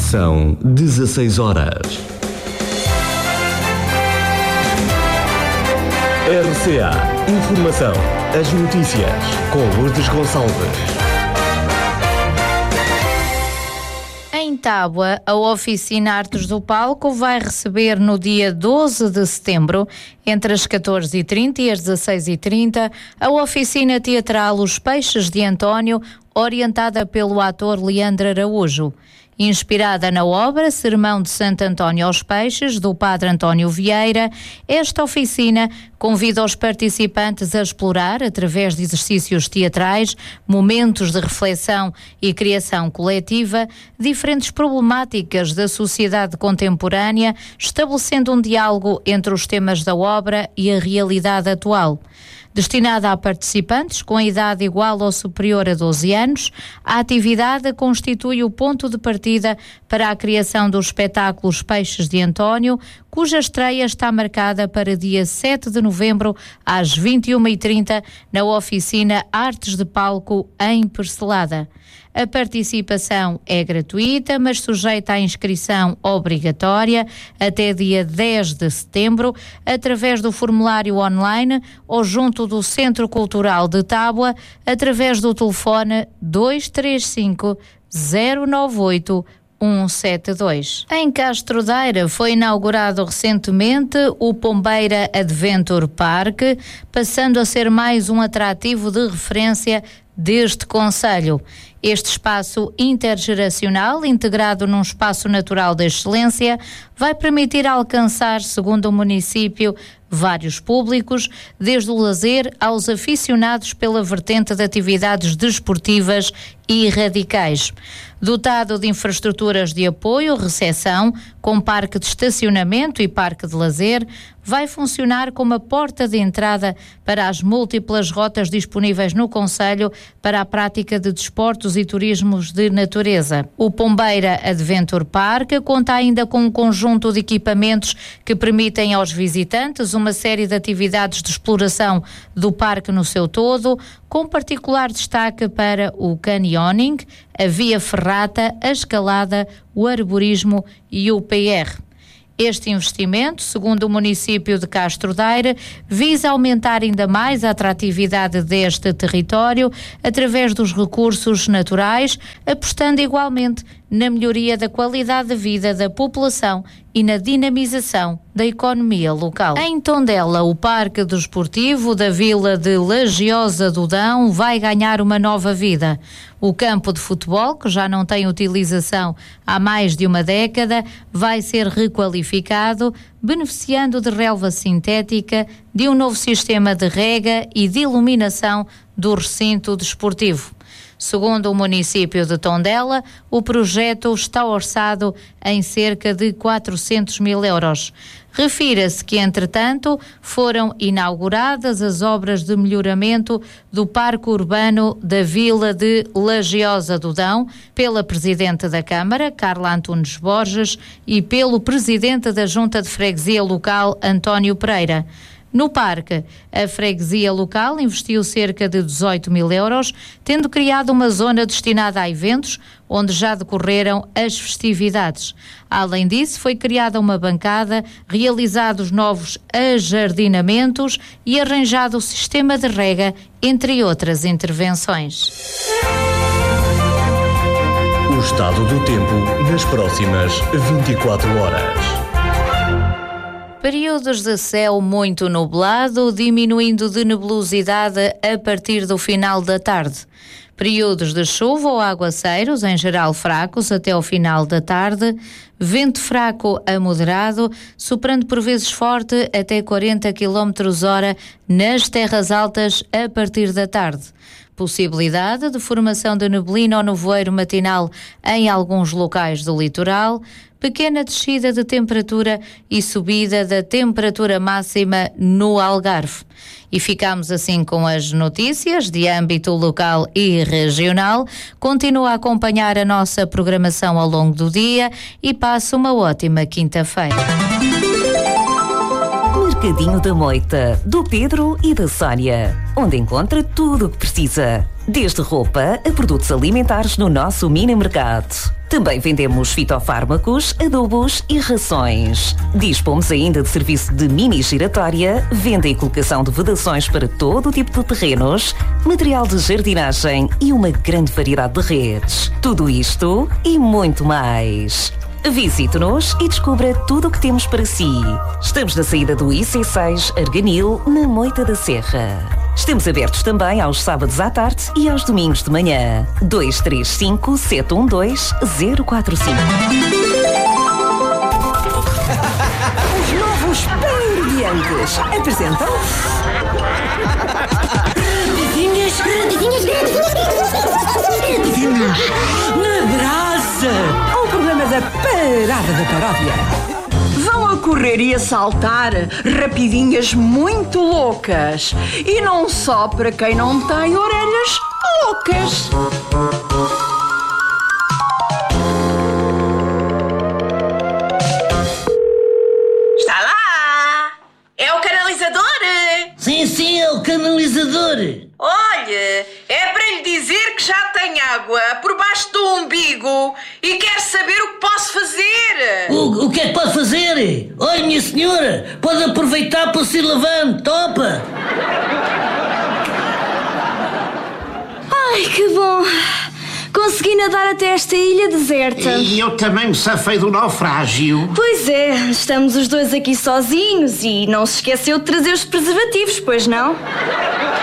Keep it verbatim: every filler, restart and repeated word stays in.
São dezasseis horas. R C A Informação. As notícias com Lourdes Gonçalves. Em Tábua, a oficina Artes do Palco vai receber no dia doze de setembro, entre as catorze e trinta e as dezasseis e trinta, a oficina teatral Os Peixes de António, orientada pelo ator Leandro Araújo. Inspirada na obra Sermão de Santo António aos Peixes, do padre António Vieira, esta oficina convida os participantes a explorar, através de exercícios teatrais, momentos de reflexão e criação coletiva, diferentes problemáticas da sociedade contemporânea, estabelecendo um diálogo entre os temas da obra e a realidade atual. Destinada a participantes com a idade igual ou superior a doze anos, a atividade constitui o ponto de partida para a criação do espetáculo Os Peixes de António, cuja estreia está marcada para dia sete de novembro, às vinte e uma e trinta, na oficina Artes de Palco, em Percelada. A participação é gratuita, mas sujeita à inscrição obrigatória até dia dez de setembro, através do formulário online ou junto do Centro Cultural de Tábua, através do telefone dois três cinco, zero nove oito, um sete dois. Em Castro Daire foi inaugurado recentemente o Pombeira Adventure Park, passando a ser mais um atrativo de referência deste concelho. Este espaço intergeracional, integrado num espaço natural de excelência, vai permitir alcançar, segundo o município, vários públicos, desde o lazer aos aficionados pela vertente de atividades desportivas e radicais. Dotado de infraestruturas de apoio, recepção, com parque de estacionamento e parque de lazer, vai funcionar como a porta de entrada para as múltiplas rotas disponíveis no concelho para a prática de desportos e turismos de natureza. O Pombeira Adventure Park conta ainda com um conjunto de equipamentos que permitem aos visitantes uma série de atividades de exploração do parque no seu todo, com particular destaque para o canyoning, a via ferrata, a escalada, o arborismo e o P R. Este investimento, segundo o município de Castro Daire, visa aumentar ainda mais a atratividade deste território através dos recursos naturais, apostando igualmente na melhoria da qualidade de vida da população e na dinamização da economia local. Em Tondela, o Parque Desportivo da Vila de Lagiosa do Dão vai ganhar uma nova vida. O campo de futebol, que já não tem utilização há mais de uma década, vai ser requalificado, beneficiando de relva sintética, de um novo sistema de rega e de iluminação do recinto desportivo. Segundo o município de Tondela, o projeto está orçado em cerca de quatrocentos mil euros. Refira-se que, entretanto, foram inauguradas as obras de melhoramento do Parque Urbano da Vila de Lagiosa do Dão, pela Presidente da Câmara, Carla Antunes Borges, e pelo Presidente da Junta de Freguesia Local, António Pereira. No parque, a freguesia local investiu cerca de dezoito mil euros, tendo criado uma zona destinada a eventos, onde já decorreram as festividades. Além disso, foi criada uma bancada, realizados novos ajardinamentos e arranjado o sistema de rega, entre outras intervenções. O estado do tempo nas próximas vinte e quatro horas. Períodos de céu muito nublado, diminuindo de nebulosidade a partir do final da tarde. Períodos de chuva ou aguaceiros, em geral fracos, até ao final da tarde. Vento fraco a moderado, soprando por vezes forte até quarenta quilómetros hora nas terras altas a partir da tarde. Possibilidade de formação de neblina ou nevoeiro matinal em alguns locais do litoral. Pequena descida de temperatura e subida da temperatura máxima no Algarve. E ficamos assim com as notícias de âmbito local e regional. Continua a acompanhar a nossa programação ao longo do dia e passe uma ótima quinta-feira. Mercadinho da Moita, do Pedro e da Sónia, onde encontra tudo o que precisa, desde roupa a produtos alimentares no nosso mini mercado. Também vendemos fitofármacos, adubos e rações. Dispomos ainda de serviço de mini giratória, venda e colocação de vedações para todo o tipo de terrenos, material de jardinagem e uma grande variedade de redes. Tudo isto e muito mais. Visite-nos e descubra tudo o que temos para si. Estamos na saída do I C seis Arganil, na Moita da Serra. Estamos abertos também aos sábados à tarde e aos domingos de manhã. dois três cinco, sete um dois, zero quatro cinco. Os novos Pan-Biancos apresentam... Radinhas, radinhas, radinhas na brasa. O programa da Parada da Paródia. Vão a correr e a saltar rapidinhas muito loucas. E não só para quem não tem orelhas loucas. Está lá! É o canalizador! Sim, sim, é o canalizador. Olhe, é para lhe dizer que já tem água por baixo do umbigo e quer saber o que posso fazer. O, o que é que pode fazer? Olha, minha senhora, pode aproveitar para se ir lavando, topa! Ai, que bom! Consegui nadar até esta ilha deserta. E eu também me safei do naufrágio. Pois é, estamos os dois aqui sozinhos e não se esqueceu de trazer os preservativos, pois não?